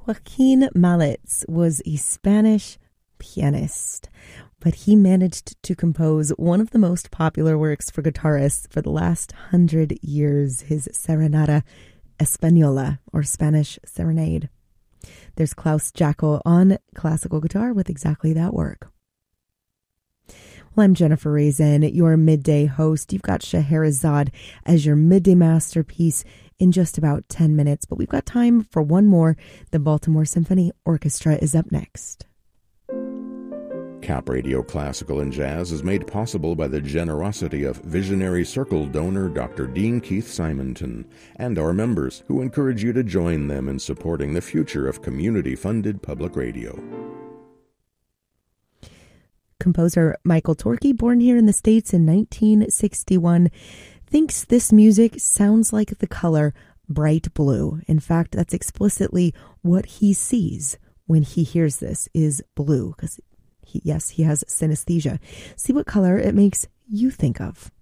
Joaquin Mallets was a Spanish pianist, but he managed to compose one of the most popular works for guitarists for the last 100 years, his Serenata Española, or Spanish Serenade. There's Klaus Jaco on classical guitar with exactly that work. Well, I'm Jennifer Raisin, your midday host. You've got Scheherazade as your midday masterpiece in just about 10 minutes, but we've got time for one more. The Baltimore Symphony Orchestra is up next. Cap Radio Classical and Jazz is made possible by the generosity of Visionary Circle donor Dr. Dean Keith Simonton and our members, who encourage you to join them in supporting the future of community-funded public radio. Composer Michael Torkey, born here in the States in 1961, thinks this music sounds like the color bright blue. In fact, that's explicitly what he sees when he hears this is blue, because he has synesthesia. See what color it makes you think of.